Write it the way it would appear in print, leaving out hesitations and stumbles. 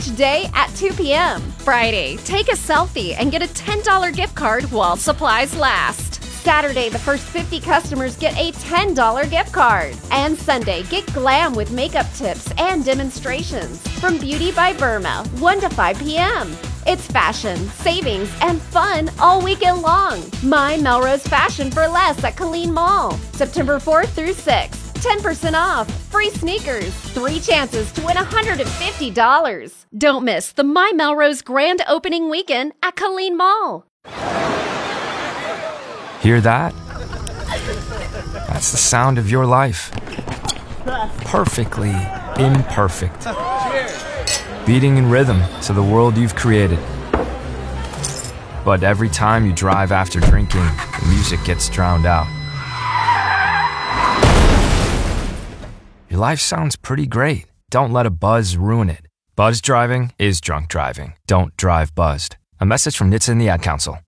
each day at 2 p.m. Friday, take a selfie and get a $10 gift card while supplies last. Saturday, the first 50 customers get a $10 gift card. And Sunday, get glam with makeup tips and demonstrations from Beauty by Burma, 1 to 5 p.m. It's fashion, savings, and fun all weekend long. My Melrose Fashion for Less at Colleen Mall. September 4th through 6th. 10% off, free sneakers, 3 chances to win $150. Don't miss the My Melrose grand opening weekend at Colleen Mall. Hear that? That's the sound of your life. Perfectly imperfect. Beating in rhythm to the world you've created. But every time you drive after drinking, the music gets drowned out. Your life sounds pretty great. Don't let a buzz ruin it. Buzz driving is drunk driving. Don't drive buzzed. A message from NHTSA and the Ad Council.